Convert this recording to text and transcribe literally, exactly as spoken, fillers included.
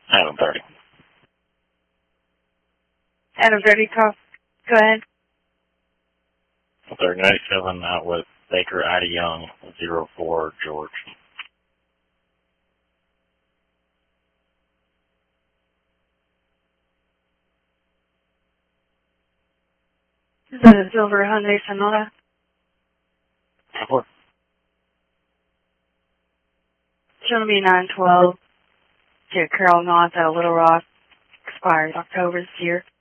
Adam thirty. Adam thirty, call. Go ahead. thirty ninety-seven out with Baker Ida Young, zero four George. This is a silver Hyundai Sonata. Four. Showing me nine twelve to Carroll North at Little Rock. Expires October this year.